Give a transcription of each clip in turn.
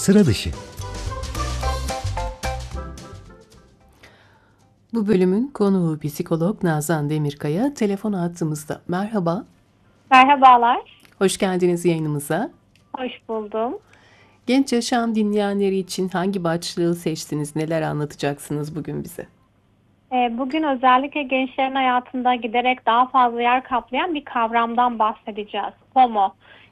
Sıra dışı. Bu bölümün konuğu psikolog Nazan Demirkaya telefon hattımızda. Merhaba, Merhabalar, hoş geldiniz yayınımıza. hoş buldum. Genç Yaşam dinleyenleri için hangi başlığı seçtiniz, neler anlatacaksınız bugün bize? Bugün özellikle gençlerin hayatında giderek daha fazla yer kaplayan bir kavramdan bahsedeceğiz. FOMO,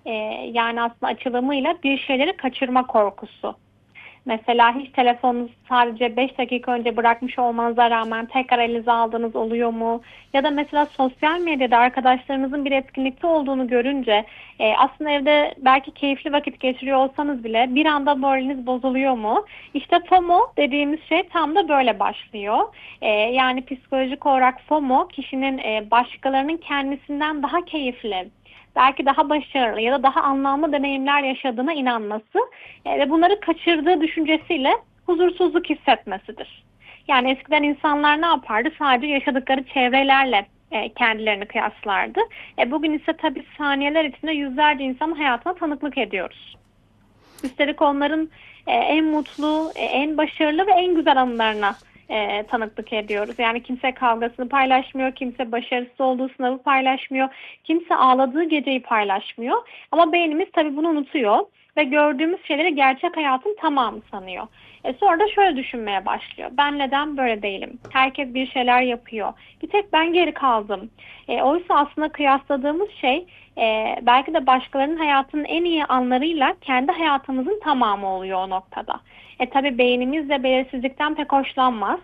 yani aslında açılımıyla bir şeyleri kaçırma korkusu. Mesela hiç telefonunuzu sadece 5 dakika önce bırakmış olmanıza rağmen tekrar elinize aldığınız oluyor mu? Ya da mesela sosyal medyada arkadaşlarınızın bir etkinlikte olduğunu görünce aslında evde belki keyifli vakit geçiriyor olsanız bile bir anda moraliniz bozuluyor mu? İşte FOMO dediğimiz şey tam da böyle başlıyor. Yani psikolojik olarak FOMO kişinin başkalarının kendisinden daha keyifli, belki daha başarılı ya da daha anlamlı deneyimler yaşadığına inanması ve bunları kaçırdığı düşüncesiyle huzursuzluk hissetmesidir. Yani eskiden insanlar ne yapardı? Sadece yaşadıkları çevrelerle kendilerini kıyaslardı. Bugün ise tabii saniyeler içinde yüzlerce insanın hayatına tanıklık ediyoruz. Üstelik onların en mutlu, en başarılı ve en güzel anılarına tanıklık ediyoruz. Yani kimse kavgasını paylaşmıyor, kimse başarısız olduğu sınavı paylaşmıyor, kimse ağladığı geceyi paylaşmıyor. Ama beynimiz tabii bunu unutuyor ve gördüğümüz şeyleri gerçek hayatın tamamı sanıyor. Sonra da şöyle düşünmeye başlıyor. Ben neden böyle değilim? Herkes bir şeyler yapıyor. Bir tek ben geri kaldım. Oysa aslında kıyasladığımız şey belki de başkalarının hayatının en iyi anlarıyla kendi hayatımızın tamamı oluyor o noktada. Tabii beynimiz de belirsizlikten pek hoşlanmaz.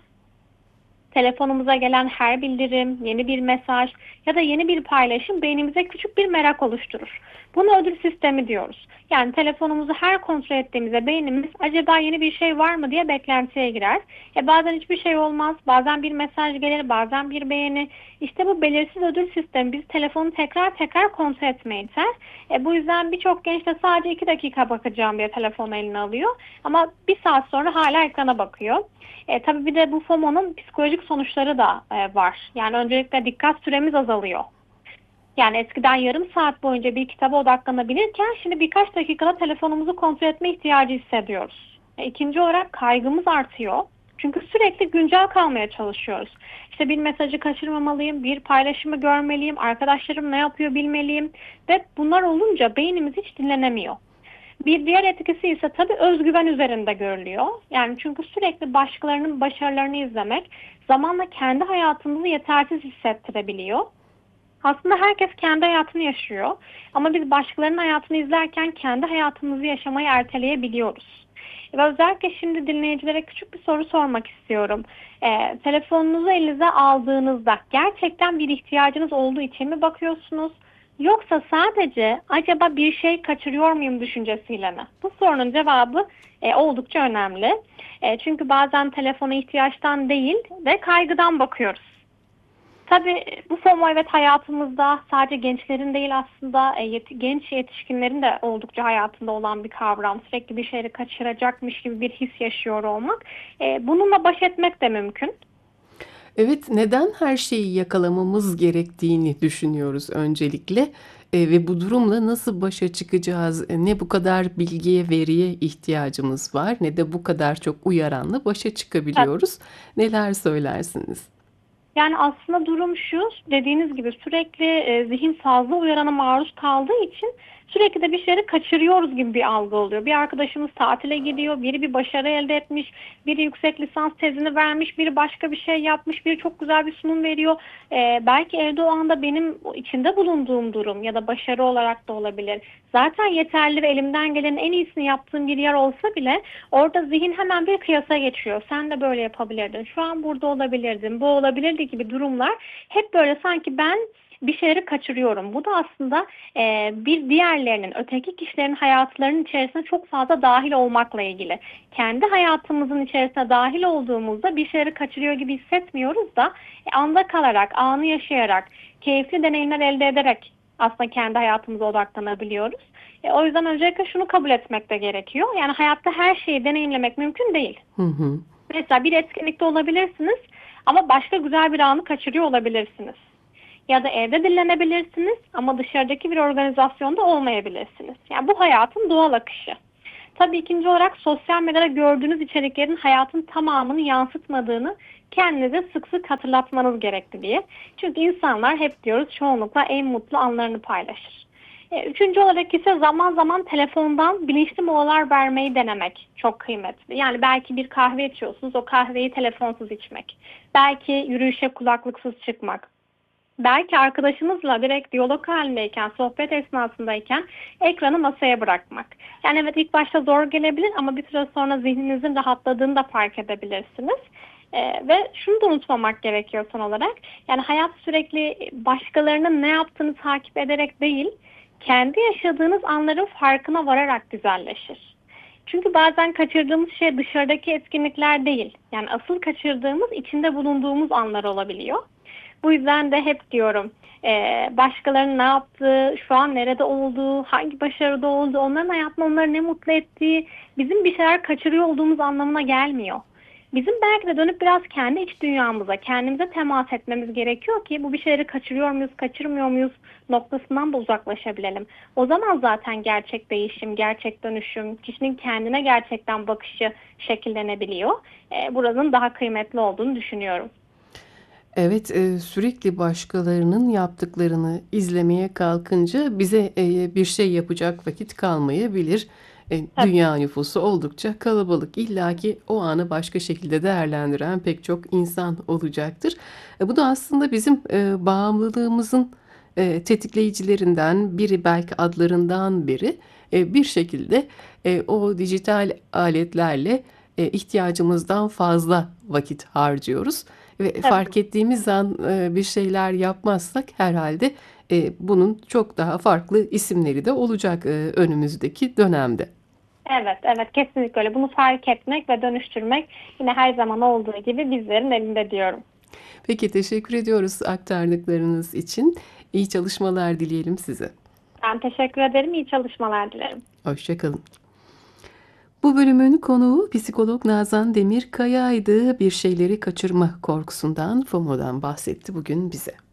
Telefonumuza gelen her bildirim, yeni bir mesaj ya da yeni bir paylaşım beynimize küçük bir merak oluşturur. Buna ödül sistemi diyoruz. Yani telefonumuzu her kontrol ettiğimizde beynimiz acaba yeni bir şey var mı diye beklentiye girer. Bazen hiçbir şey olmaz, bazen bir mesaj gelir, bazen bir beğeni. İşte bu belirsiz ödül sistemi bizi telefonu tekrar tekrar kontrol etmeye iter. Bu yüzden birçok genç de sadece 2 dakika bakacağım diye telefonu eline alıyor. Ama bir saat sonra hala ekrana bakıyor. Tabii bir de bu FOMO'nun psikolojik sonuçları da var. Yani öncelikle dikkat süremiz azalıyor. Yani eskiden yarım saat boyunca bir kitaba odaklanabilirken şimdi birkaç dakikada telefonumuzu kontrol etme ihtiyacı hissediyoruz. İkinci olarak kaygımız artıyor. Çünkü sürekli güncel kalmaya çalışıyoruz. İşte bir mesajı kaçırmamalıyım, bir paylaşımı görmeliyim, arkadaşlarım ne yapıyor bilmeliyim ve bunlar olunca beynimiz hiç dinlenemiyor. Bir diğer etkisi ise tabii özgüven üzerinde görülüyor. Yani çünkü sürekli başkalarının başarılarını izlemek zamanla kendi hayatımızı yetersiz hissettirebiliyor. Aslında herkes kendi hayatını yaşıyor ama biz başkalarının hayatını izlerken kendi hayatımızı yaşamayı erteleyebiliyoruz. Ve özellikle şimdi dinleyicilere küçük bir soru sormak istiyorum. Telefonunuzu elinize aldığınızda gerçekten bir ihtiyacınız olduğu için mi bakıyorsunuz? Yoksa sadece acaba bir şey kaçırıyor muyum düşüncesiyle mi? Bu sorunun cevabı oldukça önemli. Çünkü bazen telefona ihtiyaçtan değil ve kaygıdan bakıyoruz. Tabii bu FOMO evet hayatımızda sadece gençlerin değil aslında genç yetişkinlerin de oldukça hayatında olan bir kavram. Sürekli bir şeyleri kaçıracakmış gibi bir his yaşıyor olmak. Bununla baş etmek de mümkün. Evet, neden her şeyi yakalamamız gerektiğini düşünüyoruz öncelikle. Ve bu durumla nasıl başa çıkacağız? Ne bu kadar bilgiye, veriye ihtiyacımız var, ne de bu kadar çok uyaranla başa çıkabiliyoruz. Neler söylersiniz? Yani aslında durum şu, dediğiniz gibi sürekli zihin fazla uyarana maruz kaldığı için sürekli de bir şeyleri kaçırıyoruz gibi bir algı oluyor. Bir arkadaşımız tatile gidiyor, biri bir başarı elde etmiş, biri yüksek lisans tezini vermiş, biri başka bir şey yapmış, biri çok güzel bir sunum veriyor. Belki evde o anda benim içinde bulunduğum durum ya da başarı olarak da olabilir. Zaten yeterli ve elimden gelenin en iyisini yaptığım bir yer olsa bile orada zihin hemen bir kıyasa geçiyor. Sen de böyle yapabilirdin, şu an burada olabilirdin, bu olabilirdi gibi durumlar hep böyle sanki ben bir şeyleri kaçırıyorum. Bu da aslında bir diğerlerinin, öteki kişilerin hayatlarının içerisine çok fazla dahil olmakla ilgili. Kendi hayatımızın içerisine dahil olduğumuzda bir şeyleri kaçırıyor gibi hissetmiyoruz da anda kalarak, anı yaşayarak, keyifli deneyimler elde ederek aslında kendi hayatımıza odaklanabiliyoruz. O yüzden öncelikle şunu kabul etmek de gerekiyor. Yani hayatta her şeyi deneyimlemek mümkün değil. Hı hı. Mesela bir etkinlikte olabilirsiniz ama başka güzel bir anı kaçırıyor olabilirsiniz. Ya da evde dinlenebilirsiniz ama dışarıdaki bir organizasyonda olmayabilirsiniz. Yani bu hayatın doğal akışı. Tabii ikinci olarak sosyal medyada gördüğünüz içeriklerin hayatın tamamını yansıtmadığını kendinize sık sık hatırlatmanız gerekli diye. Çünkü insanlar hep diyoruz çoğunlukla en mutlu anlarını paylaşır. Üçüncü olarak ise zaman zaman telefondan bilinçli molalar vermeyi denemek çok kıymetli. Yani belki bir kahve içiyorsunuz, o kahveyi telefonsuz içmek. Belki yürüyüşe kulaklıksız çıkmak. Belki arkadaşınızla direkt diyalog halindeyken, sohbet esnasındayken ekranı masaya bırakmak. Yani evet ilk başta zor gelebilir ama bir süre sonra zihninizin rahatladığını da fark edebilirsiniz. Ve şunu da unutmamak gerekiyor son olarak. Yani hayat sürekli başkalarının ne yaptığını takip ederek değil, kendi yaşadığınız anların farkına vararak güzelleşir. Çünkü bazen kaçırdığımız şey dışarıdaki etkinlikler değil. Yani asıl kaçırdığımız içinde bulunduğumuz anlar olabiliyor. Bu yüzden de hep diyorum başkalarının ne yaptığı, şu an nerede olduğu, hangi başarıda olduğu, onların hayatında onları ne mutlu ettiği bizim bir şeyler kaçırıyor olduğumuz anlamına gelmiyor. Bizim belki de dönüp biraz kendi iç dünyamıza, kendimize temas etmemiz gerekiyor ki bu bir şeyleri kaçırıyor muyuz, kaçırmıyor muyuz noktasından da uzaklaşabilelim. O zaman zaten gerçek değişim, gerçek dönüşüm, kişinin kendine gerçekten bakışı şekillenebiliyor. Buranın daha kıymetli olduğunu düşünüyorum. Evet, sürekli başkalarının yaptıklarını izlemeye kalkınca bize bir şey yapacak vakit kalmayabilir. Tabii. Dünya nüfusu oldukça kalabalık. İlla ki o anı başka şekilde değerlendiren pek çok insan olacaktır. Bu da aslında bizim bağımlılığımızın tetikleyicilerinden biri, belki adlarından biri. Bir şekilde o dijital aletlerle ihtiyacımızdan fazla vakit harcıyoruz. Ve Tabii. fark ettiğimiz an bir şeyler yapmazsak herhalde bunun çok daha farklı isimleri de olacak önümüzdeki dönemde. Evet, evet kesinlikle öyle. Bunu fark etmek ve dönüştürmek yine her zaman olduğu gibi bizlerin elinde diyorum. Peki, teşekkür ediyoruz aktardıklarınız için. İyi çalışmalar dileyelim size. Ben teşekkür ederim. İyi çalışmalar dilerim. Hoşça kalın. Bu bölümün konuğu psikolog Nazan Demirkaya'ydı. Bir şeyleri kaçırma korkusundan, FOMO'dan bahsetti bugün bize.